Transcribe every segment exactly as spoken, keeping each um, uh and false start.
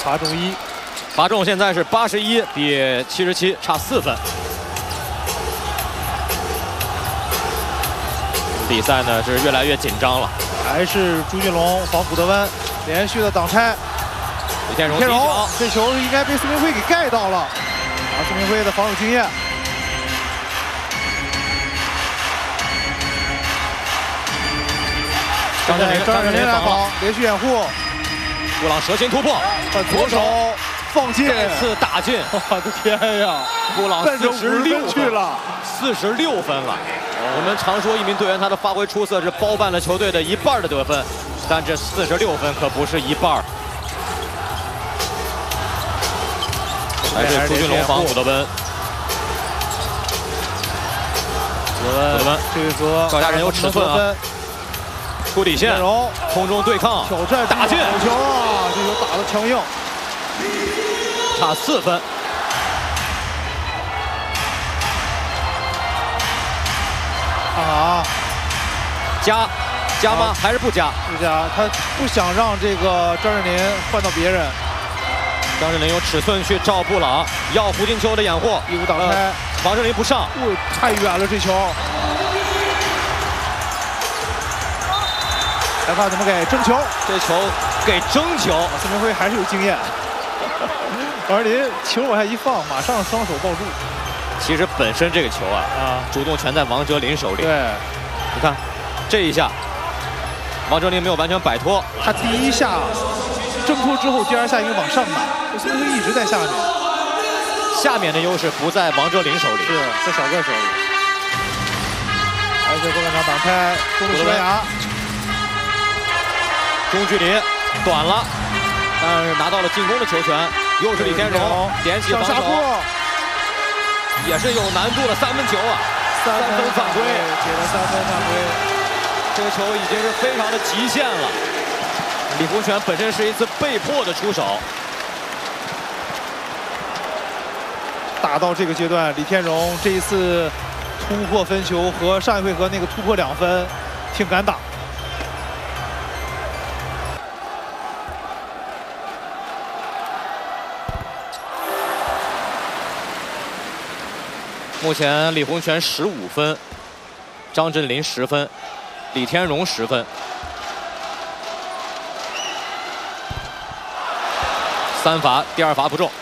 罚中一， 罚中现在是八十一比七十七，差四分。比赛呢是越来越紧张了， 还是朱俊龙防古德温，连续的挡拆。 李天荣， 李天荣，这球应该被孙明辉给盖到了，啊，孙明辉的防守经验。 张镇麟， 张镇麟来防，连续掩护。 布朗蛇形突破， 左手放进， 再次打进！ 我的天呀！ 布朗四十六去了， 四十六分了。我们常说一名队员他的发挥出色是包办了球队的一半的得分，但这四十六分可不是一半。还是朱俊龙防古德温， 古德温这一次赵家人有尺寸啊！出底线，空中对抗， 挑战打进， 好球啊！这球打得强硬， 差四分。 看看啊， 加加吗？还是不加？ 不加，他不想让这个张镇麟换到别人。 张镇麟有尺寸去照布朗，要胡金秋的掩护， 一股挡开， 王镇麟不上， 哦，太远了这球。裁判怎么给争球？ 这球给争球， 孙明辉还是有经验。王镇麟球往下一放，马上双手抱住。 其实本身这个球啊， 啊， 主动权在王哲林手里。 对， 你看这一下，王哲林没有完全摆脱。 他第一下挣脱之后，第二下应该往上打，孙明辉一直在下面。 下面的优势不在王哲林手里， 是在小个手里。而且后半场挡开，中路西班牙。 中距离短了，但是拿到了进攻的球权，又是李天荣点起防守，也是有难度的三分球啊， 三分犯规， 给了三分犯规， 这个球已经是非常的极限了。李洪权本身是一次被迫的出手， 打到这个阶段，李天荣这一次突破分球和上一回合那个突破两分，挺敢打。 目前李洪权十五分，张镇麟十分，李天荣十分，三罚，第二罚不中。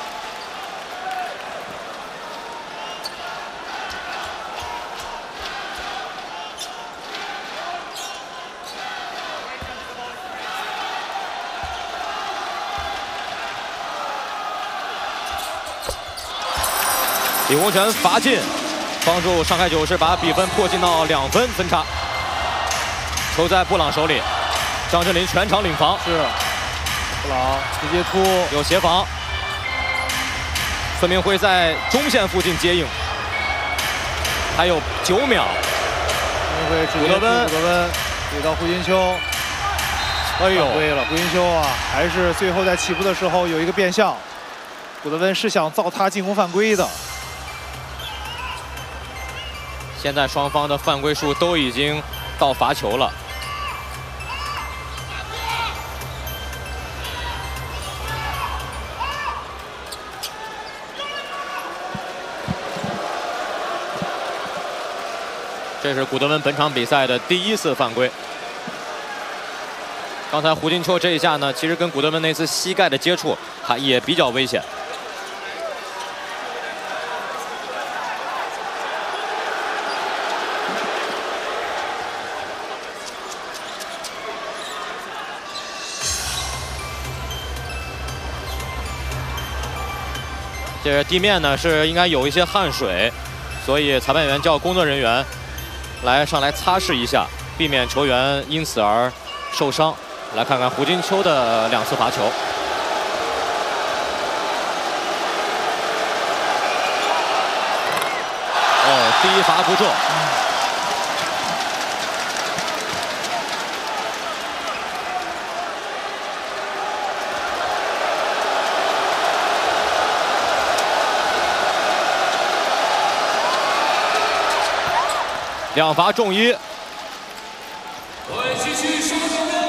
李洪权罚进，帮助上海九世把比分迫近到两分分差。球在布朗手里，张镇麟全场领防。 是，布朗直接突， 有协防。孙明辉在中线附近接应，还有九秒。 孙明辉直接突，古德温给到胡金秋。哎呦，对了，胡金秋啊，还是最后在起步的时候有一个变向，古德温是想造他进攻犯规的。 现在双方的犯规数都已经到罚球了。这是古德温本场比赛的第一次犯规。刚才胡金秋这一下呢，其实跟古德温那次膝盖的接触还也比较危险。这地面呢是应该有一些汗水，所以裁判员叫工作人员来上来擦拭一下，避免球员因此而受伤。来看看胡金秋的两次罚球。哦，第一罚不中。两罚中一，